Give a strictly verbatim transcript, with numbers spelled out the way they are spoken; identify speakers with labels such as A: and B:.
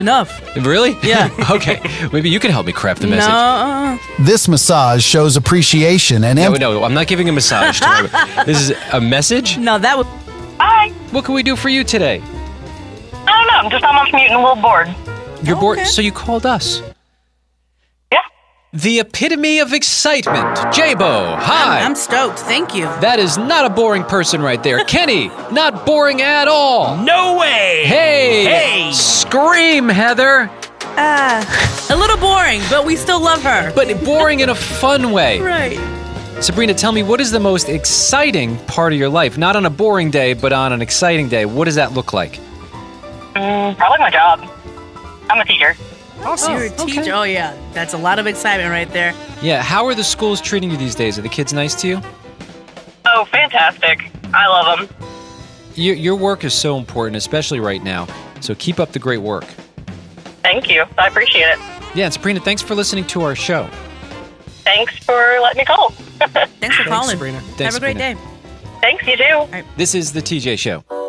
A: enough.
B: Really?
A: Yeah.
B: Okay. Maybe you can help me craft the message.
A: No.
C: This massage shows appreciation and
B: No,
C: empathy.
B: no, I'm not giving a massage. To my, this is a message?
A: No, that was...
D: Hi.
B: What can we do for you today?
D: I don't know. I'm just on my commute and a little bored.
B: You're bored,
A: okay.
B: so you called us.
D: Yeah.
B: The epitome of excitement. J-Bo, hi.
A: I'm, I'm stoked. Thank you.
B: That is not a boring person right there. Kenny, not boring at all.
E: No way!
B: Hey!
E: Hey!
B: Scream, Heather!
A: Ah, a little boring, but we still love her.
B: But boring in a fun way.
A: Right.
B: Sabrina, tell me, what is the most exciting part of your life? Not on a boring day, but on an exciting day. What does that look like?
D: Mm, probably my job. I'm a teacher.
A: Oh, so you're a
B: okay.
A: teacher. Oh, yeah. That's a lot of excitement right there.
B: Yeah, how are the schools treating you these days? Are the kids nice to you?
D: Oh, fantastic. I love them.
B: Your, your work is so important, especially right now. So keep up the great work.
D: Thank you. I appreciate it.
B: Yeah, and Sabrina, thanks for listening to our show.
D: Thanks for letting me call.
A: Thanks for calling.
B: Sabrina. Thanks,
A: Have a great
B: Sabrina.
A: day.
D: Thanks, you too.
B: This is The T J Show.